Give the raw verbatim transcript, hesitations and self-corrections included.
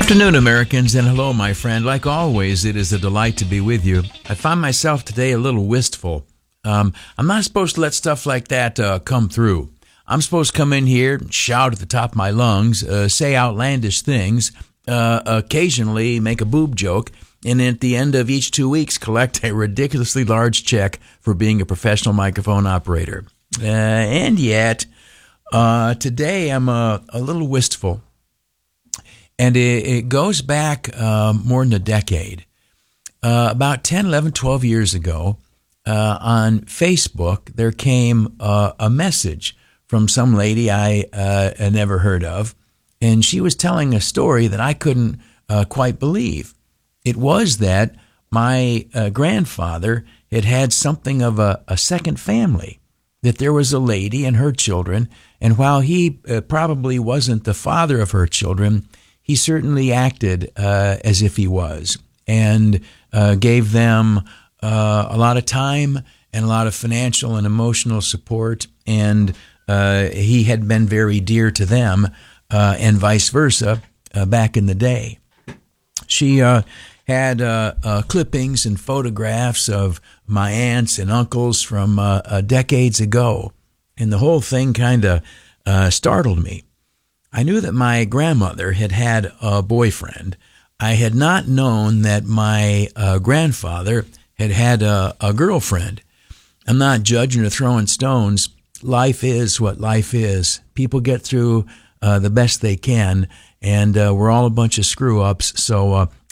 Afternoon, Americans, and hello, my friend. Like always, it is a delight to be with you. I find myself today a little wistful. Um, I'm not supposed to let stuff like that uh, come through. I'm supposed to come in here, shout at the top of my lungs, uh, say outlandish things, uh, occasionally make a boob joke, and at the end of each two weeks, collect a ridiculously large check for being a professional microphone operator. Uh, and yet, uh, today I'm a, a little wistful. And it, it goes back uh, more than a decade. Uh, about ten, eleven, twelve years ago, uh, on Facebook, there came uh, a message from some lady I uh, had never heard of, and she was telling a story that I couldn't uh, quite believe. It was that my uh, grandfather had had something of a, a second family, that there was a lady and her children, and while he uh, probably wasn't the father of her children, he certainly acted uh, as if he was, and uh, gave them uh, a lot of time and a lot of financial and emotional support, and uh, he had been very dear to them, uh, and vice versa, uh, back in the day. She uh, had uh, uh, clippings and photographs of my aunts and uncles from uh, uh, decades ago, and the whole thing kind of uh, startled me. I knew that my grandmother had had a boyfriend. I had not known that my uh, grandfather had had a, a girlfriend. I'm not judging or throwing stones. Life is what life is. People get through uh, the best they can, and uh, we're all a bunch of screw-ups, so uh,